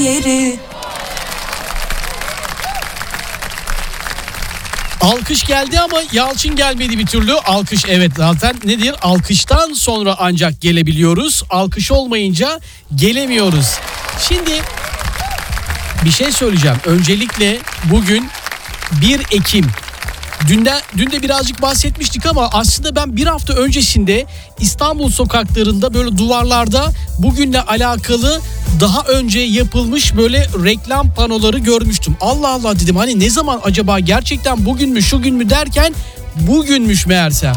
yeri. Alkış geldi ama Yalçın gelmedi bir türlü. Alkış, evet, zaten nedir? Alkıştan sonra ancak gelebiliyoruz. Alkış olmayınca gelemiyoruz. Şimdi bir şey söyleyeceğim. Öncelikle bugün 1 Ekim. Dün de birazcık bahsetmiştik ama aslında ben bir hafta öncesinde İstanbul sokaklarında böyle duvarlarda bugünle alakalı daha önce yapılmış böyle reklam panoları görmüştüm. Allah Allah dedim, hani ne zaman acaba, gerçekten bugün mü şu gün mü derken bugünmüş meğersem.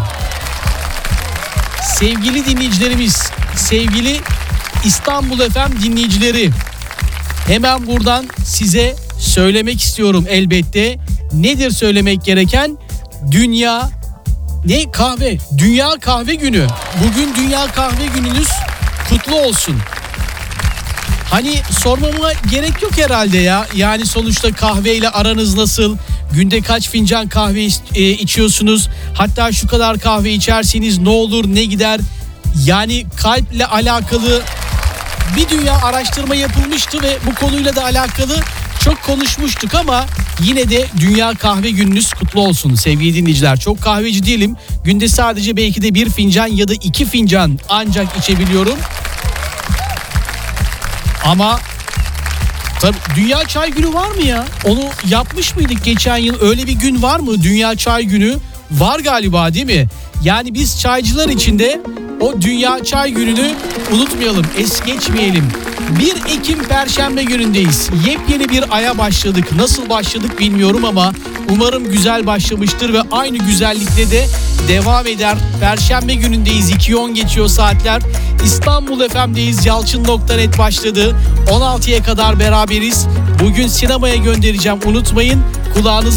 Sevgili dinleyicilerimiz, sevgili İstanbul FM dinleyicileri, hemen buradan size söylemek istiyorum elbette. Nedir söylemek gereken? Dünya Kahve Günü. Bugün Dünya Kahve Gününüz kutlu olsun. Hani sormama gerek yok herhalde ya. Yani sonuçta kahveyle aranız nasıl? Günde kaç fincan kahve içiyorsunuz? Hatta şu kadar kahve içerseniz ne olur ne gider? Yani kalple alakalı bir dünya araştırma yapılmıştı ve bu konuyla da alakalı çok konuşmuştuk ama yine de Dünya Kahve Gününüz kutlu olsun sevgili dinleyiciler. Çok kahveci değilim. Günde sadece belki de 1 fincan ya da 2 fincan ancak içebiliyorum. Ama tabii Dünya Çay Günü var mı ya? Onu yapmış mıydık geçen yıl? Öyle bir gün var mı? Dünya Çay Günü var galiba, değil mi? Yani biz çaycılar için de o Dünya Çay Günü'nü unutmayalım, es geçmeyelim. 1 Ekim Perşembe günündeyiz. Yepyeni bir aya başladık. Nasıl başladık bilmiyorum ama umarım güzel başlamıştır ve aynı güzellikle de devam eder. Perşembe günündeyiz. 2:10 geçiyor saatler. İstanbul FM'deyiz. Yalçın.net başladı. 16'ya kadar beraberiz. Bugün sinemaya göndereceğim. Unutmayın. Kulağınız